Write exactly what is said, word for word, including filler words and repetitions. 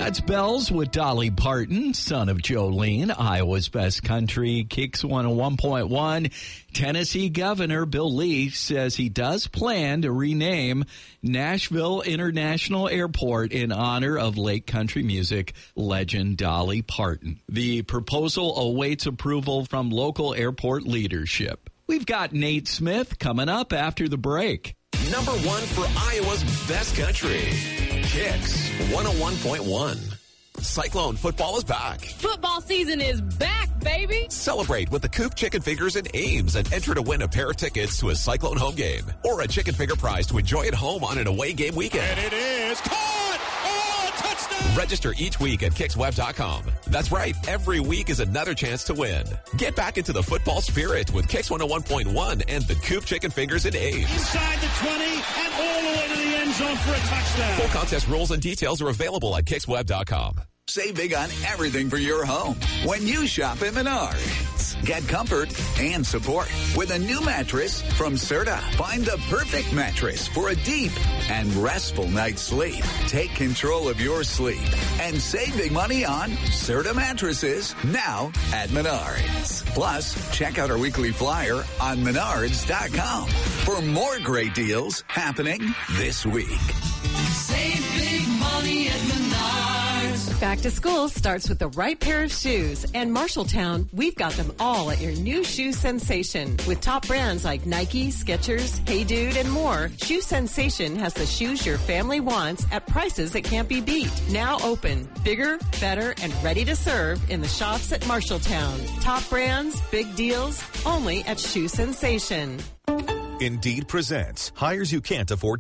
That's Bells with Dolly Parton, son of Jolene, Iowa's best country, Kicks one oh one point one. Tennessee Governor Bill Lee says he does plan to rename Nashville International Airport in honor of late country music legend Dolly Parton. The proposal awaits approval from local airport leadership. We've got Nate Smith coming up after the break. Number one for Iowa's best country. Kicks one oh one point one. Cyclone football is back. Football season is back, baby. Celebrate with the Coop Chicken Fingers and Ames and enter to win a pair of tickets to a Cyclone home game or a chicken finger prize to enjoy at home on an away game weekend. And it is caught! Oh, touchdown! Register each week at kicks web dot com. That's right. Every week is another chance to win. Get back into the football spirit with Kicks one oh one point one and the Coop Chicken Fingers and Ames. Inside the twenty and all the way to the end zone for a touchdown. Full contest rules and details are available at kicks web dot com. Save big on everything for your home when you shop at Menards. Get comfort and support with a new mattress from Serta. Find the perfect mattress for a deep and restful night's sleep. Take control of your sleep and save big money on Serta mattresses now at Menards. Plus, check out our weekly flyer on menards dot com for more great deals happening this week. Save big money at Menards. Back to school starts with the right pair of shoes. And Marshalltown, we've got them all at your new shoe sensation. With top brands like Nike, Skechers, Hey Dude, and more, Shoe Sensation has the shoes your family wants at prices that can't be beat. Now open, bigger, better, and ready to serve in the shops at Marshalltown. Top brands, big deals, only at Shoe Sensation. Indeed presents Hires You Can't Afford to